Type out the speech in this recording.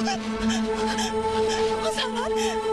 คุณสหรัฐ